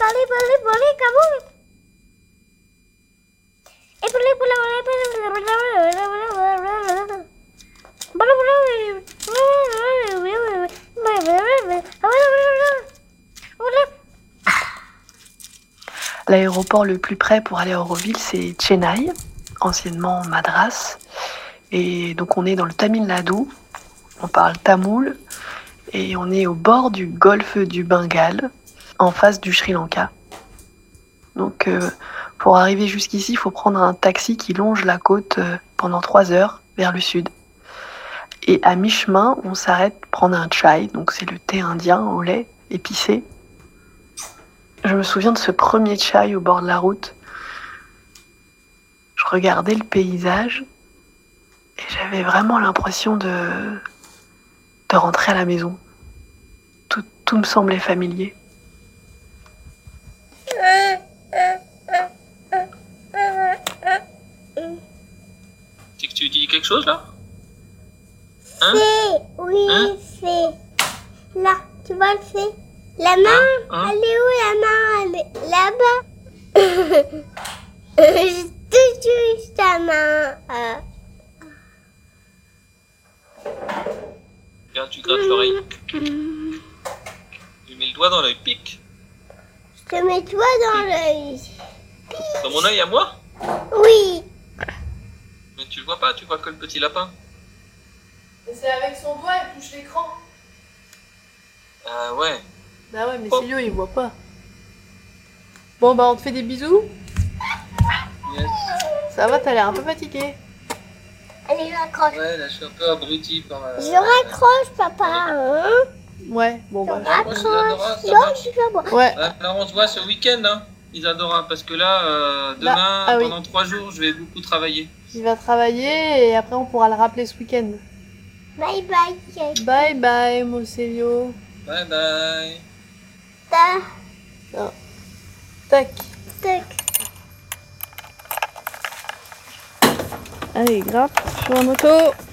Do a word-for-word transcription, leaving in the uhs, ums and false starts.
L'aéroport le plus près pour aller à Auroville, c'est Chennai, anciennement Madras. Et donc on est dans le Tamil Nadu, on parle tamoul, et on est au bord du golfe du Bengale, en face du Sri Lanka. Donc euh, pour arriver jusqu'ici, il faut prendre un taxi qui longe la côte euh, pendant trois heures vers le sud. Et à mi-chemin, on s'arrête prendre un chai, donc c'est le thé indien au lait épicé. Je me souviens de ce premier chai au bord de la route. Je regardais le paysage et j'avais vraiment l'impression de, de rentrer à la maison. Tout, tout me semblait familier. C'est que tu dis quelque chose là? Hein? C'est, oui, hein? C'est. Là, tu vois le fait? La main, hein? Hein? Elle est où la main? Elle est là-bas. Je touche juste ta main. Euh. Regarde, tu grattes l'oreille. Tu mets le doigt dans l'œil, pique. Je te mets toi dans l'œil. Dans mon œil à moi? Oui. Mais tu le vois pas, tu vois que le petit lapin. Mais c'est avec son doigt, il touche l'écran. Ah ouais. Bah ouais, mais oh. Célio, il voit pas. Bon, bah on te fait des bisous. Yes. Ça va, t'as l'air un peu fatigué. Allez, je raccroche. Ouais, là, je suis un peu abruti par... Euh, je raccroche, papa. Hein? Ouais, bon, bah... Je raccroche. Non, je suis pas bon. Ouais. Alors, on se voit ce week-end, hein, Isadora, parce que là, euh, demain, là, ah, pendant oui. trois jours, je vais beaucoup travailler. Il va travailler et après, on pourra le rappeler ce week-end. Bye bye. Bye bye, mon Célio. Bye bye. Ta. Non. Tac. Tac. Allez, grappe sur la moto.